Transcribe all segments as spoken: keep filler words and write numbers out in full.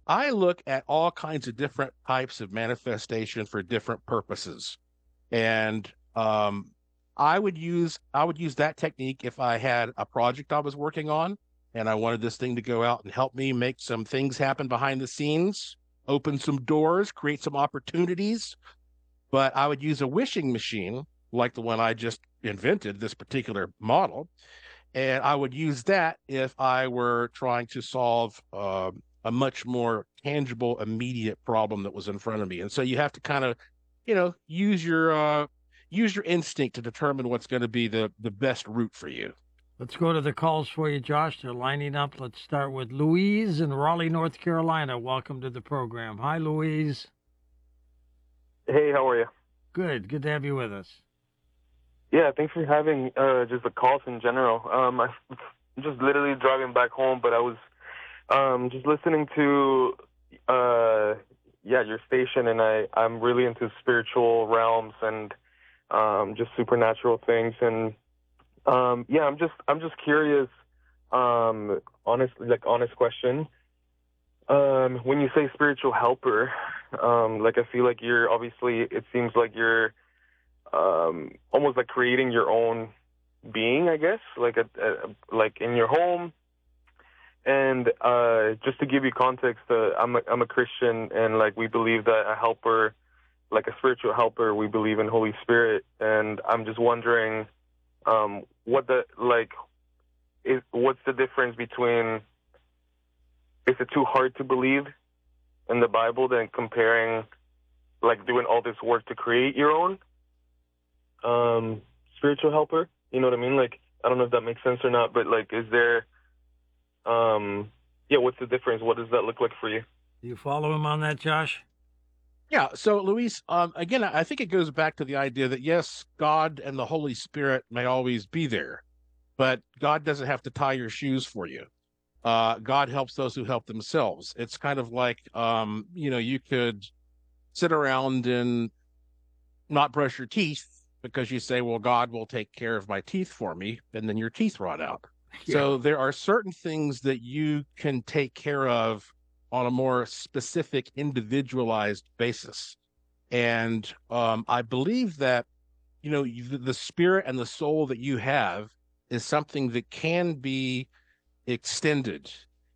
I look at all kinds of different types of manifestation for different purposes. And um, I would use I would use that technique if I had a project I was working on and I wanted this thing to go out and help me make some things happen behind the scenes, open some doors, create some opportunities. But I would use a wishing machine like the one I just invented, this particular model, and I would use that if I were trying to solve uh, a much more tangible, immediate problem that was in front of me. And so you have to kind of, you know, use your uh, use your instinct to determine what's going to be the the best route for you. Let's go to the calls for you, Josh. They're lining up. Let's start with Louise in Raleigh, North Carolina. Welcome to the program. Hi, Louise. Hey, how are you? Good. Good to have you with us. Yeah, thanks for having uh, just the calls in general. Um, I, I'm just literally driving back home, but I was um, just listening to uh, yeah your station, and I I'm really into spiritual realms and um, just supernatural things, and um, yeah, I'm just I'm just curious. Um, honestly, like honest question. Um, when you say spiritual helper, um, like I feel like you're obviously. It seems like you're um, almost like creating your own being, I guess, like a, a like in your home. And uh, just to give you context, uh, I'm a, I'm a Christian, and like we believe that a helper, like a spiritual helper, we believe in Holy Spirit. And I'm just wondering, um, what the like is what's the difference between, is it too hard to believe in the Bible than comparing like doing all this work to create your own um, spiritual helper? You know what I mean? Like, I don't know if that makes sense or not, but like, is there, um, yeah, what's the difference? What does that look like for you? Do you follow him on that, Josh? Yeah. So, Luis, um, again, I think it goes back to the idea that yes, God and the Holy Spirit may always be there, but God doesn't have to tie your shoes for you. Uh, God helps those who help themselves. It's kind of like, um, you know, you could sit around and not brush your teeth because you say, well, God will take care of my teeth for me, and then your teeth rot out. Yeah. So there are certain things that you can take care of on a more specific, individualized basis. And um, I believe that, you know, the, the spirit and the soul that you have is something that can be extended.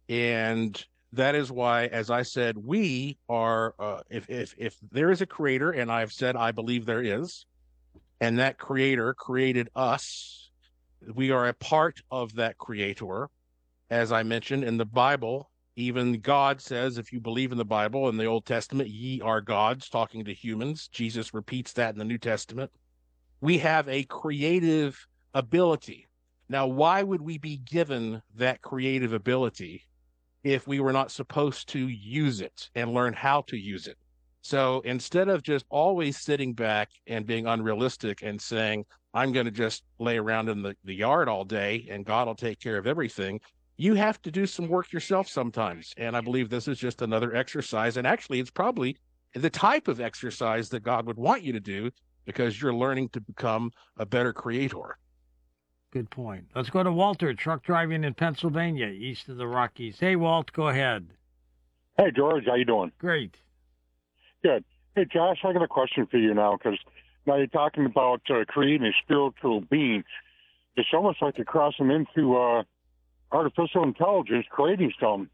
And that is why, as I said, we are, uh, if, if, if there is a creator, and I've said I believe there is, and that creator created us, we are a part of that creator. As I mentioned in the Bible, even God says, if you believe in the Bible in the Old Testament, ye are gods, talking to humans. Jesus repeats that in the New Testament. We have a creative ability. Now, why would we be given that creative ability if we were not supposed to use it and learn how to use it? So instead of just always sitting back and being unrealistic and saying, I'm going to just lay around in the, the yard all day and God will take care of everything, you have to do some work yourself sometimes. And I believe this is just another exercise. And actually, it's probably the type of exercise that God would want you to do because you're learning to become a better creator. Good point. Let's go to Walter, truck driving in Pennsylvania, east of the Rockies. Hey, Walt, go ahead. Hey, George, how you doing? Great. Good. Hey, Josh, I got a question for you now, because now you're talking about uh, creating a spiritual being. It's almost like you're crossing into uh, artificial intelligence, creating something.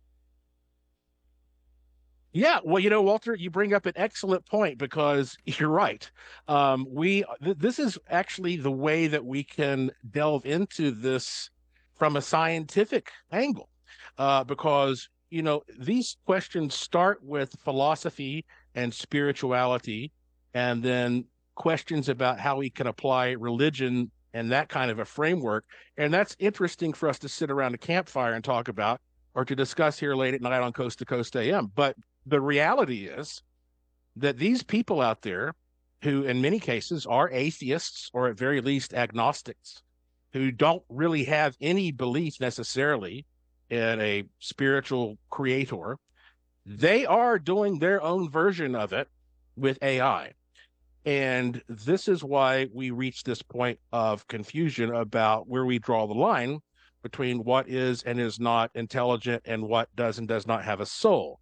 Yeah, well, you know, Walter, you bring up an excellent point because you're right. Um, we th- this is actually the way that we can delve into this from a scientific angle, uh, because you know these questions start with philosophy and spirituality, and then questions about how we can apply religion and that kind of a framework. And that's interesting for us to sit around a campfire and talk about, or to discuss here late at night on Coast to Coast A M. But the reality is that these people out there who in many cases are atheists or at very least agnostics, who don't really have any belief necessarily in a spiritual creator, they are doing their own version of it with A I. And this is why we reach this point of confusion about where we draw the line between what is and is not intelligent and what does and does not have a soul.